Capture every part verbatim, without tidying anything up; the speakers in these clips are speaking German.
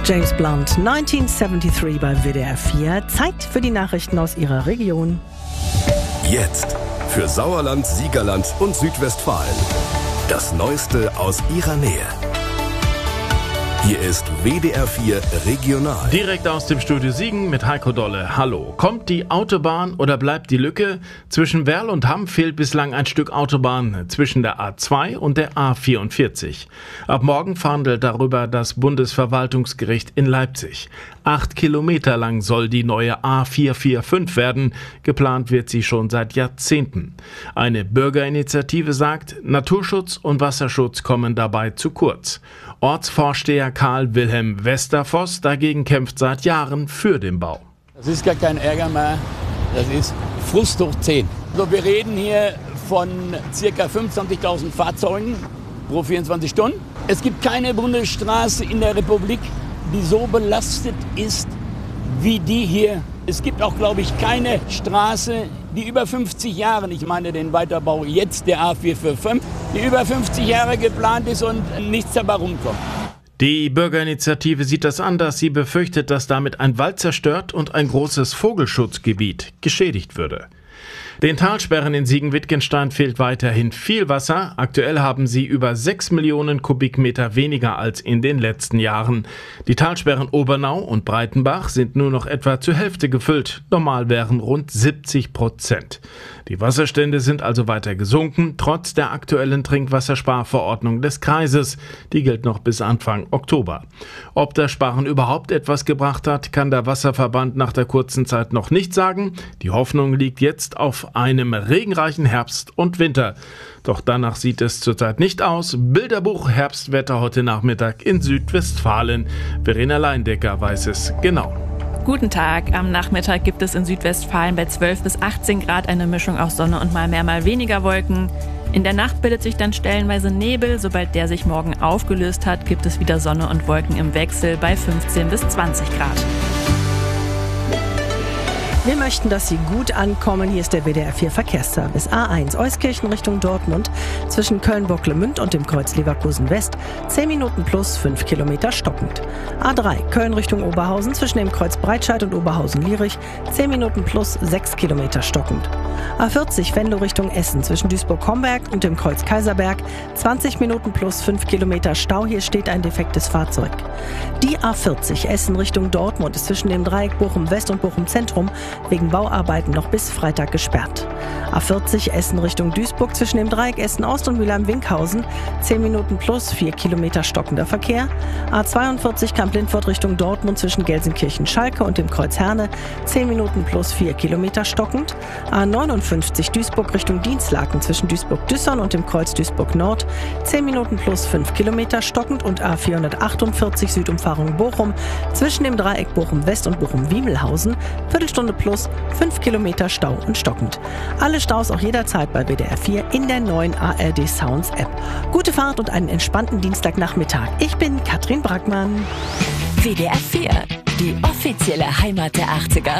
James Blunt, neunzehnhundertdreiundsiebzig bei W D R vier. Zeit für die Nachrichten aus Ihrer Region. Jetzt für Sauerland, Siegerland und Südwestfalen. Das Neueste aus Ihrer Nähe. Hier ist W D R vier Regional. Direkt aus dem Studio Siegen mit Heiko Dolle. Hallo. Kommt die Autobahn oder bleibt die Lücke? Zwischen Werl und Hamm fehlt bislang ein Stück Autobahn zwischen der A zwei und der A vierundvierzig. Ab morgen verhandelt darüber das Bundesverwaltungsgericht in Leipzig. Acht Kilometer lang soll die neue A vierhundertfünfundvierzig werden. Geplant wird sie schon seit Jahrzehnten. Eine Bürgerinitiative sagt, Naturschutz und Wasserschutz kommen dabei zu kurz. Ortsvorsteher Karl Wilhelm Westervoss dagegen kämpft seit Jahren für den Bau. Das ist gar kein Ärger mehr, das ist Frust hoch zehn. Also wir reden hier von ca. fünfundzwanzigtausend Fahrzeugen pro vierundzwanzig Stunden. Es gibt keine Bundesstraße in der Republik, die so belastet ist wie die hier. Es gibt auch, glaube ich, keine Straße, die über fünfzig Jahre, ich meine den Weiterbau jetzt der A vierhundertfünfundvierzig, die über fünfzig Jahre geplant ist und nichts dabei rumkommt. Die Bürgerinitiative sieht das anders. Sie befürchtet, dass damit ein Wald zerstört und ein großes Vogelschutzgebiet geschädigt würde. Den Talsperren in Siegen-Wittgenstein fehlt weiterhin viel Wasser. Aktuell haben sie über sechs Millionen Kubikmeter weniger als in den letzten Jahren. Die Talsperren Obernau und Breitenbach sind nur noch etwa zur Hälfte gefüllt. Normal wären rund siebzig Prozent. Die Wasserstände sind also weiter gesunken, trotz der aktuellen Trinkwassersparverordnung des Kreises. Die gilt noch bis Anfang Oktober. Ob das Sparen überhaupt etwas gebracht hat, kann der Wasserverband nach der kurzen Zeit noch nicht sagen. Die Hoffnung liegt jetzt auf einem regenreichen Herbst und Winter. Doch danach sieht es zurzeit nicht aus. Bilderbuch Herbstwetter heute Nachmittag in Südwestfalen. Verena Leindecker weiß es genau. Guten Tag. Am Nachmittag gibt es in Südwestfalen bei zwölf bis achtzehn Grad eine Mischung aus Sonne und mal mehr, mal weniger Wolken. In der Nacht bildet sich dann stellenweise Nebel. Sobald der sich morgen aufgelöst hat, gibt es wieder Sonne und Wolken im Wechsel bei fünfzehn bis zwanzig Grad. Wir möchten, dass Sie gut ankommen. Hier ist der W D R vier Verkehrsservice. A eins Euskirchen Richtung Dortmund zwischen Köln-Bocklemünd und dem Kreuz Leverkusen West. zehn Minuten plus fünf Kilometer stockend. A drei Köln Richtung Oberhausen zwischen dem Kreuz Breitscheid und Oberhausen-Lierich. zehn Minuten plus sechs Kilometer stockend. A vierzig Venlo Richtung Essen zwischen Duisburg-Homberg und dem Kreuz Kaiserberg. zwanzig Minuten plus fünf Kilometer Stau. Hier steht ein defektes Fahrzeug. Die A vierzig Essen Richtung Dortmund ist zwischen dem Dreieck Bochum West und Bochum Zentrum wegen Bauarbeiten noch bis Freitag gesperrt. A vierzig Essen Richtung Duisburg zwischen dem Dreieck Essen Ost und Mülheim-Winkhausen. zehn Minuten plus vier Kilometer stockender Verkehr. A zweiundvierzig Kamp-Lindfort Richtung Dortmund zwischen Gelsenkirchen-Schalke und dem Kreuz Herne. zehn Minuten plus vier Kilometer stockend. A neunundfünfzig Duisburg Richtung Dienstlaken zwischen Duisburg-Düssern und dem Kreuz Duisburg Nord. zehn Minuten plus fünf Kilometer stockend. Und A vierhundertachtundvierzig Südumfahrung Bochum zwischen dem Dreieck Bochum West und Bochum-Wiemelhausen. Viertelstunde plus fünf Kilometer Stau und stockend. Alle Staus auch jederzeit bei W D R vier in der neuen A R D Sounds App. Gute Fahrt und einen entspannten Dienstagnachmittag. Ich bin Katrin Brackmann. W D R vier, die offizielle Heimat der achtziger.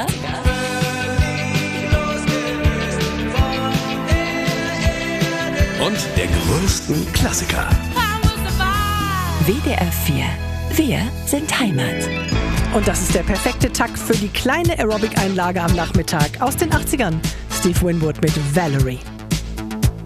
Und der größten Klassiker. W D R vier, wir sind Heimat. Und das ist der perfekte Takt für die kleine Aerobic-Einlage am Nachmittag aus den achtzigern. Steve Winwood mit Valerie.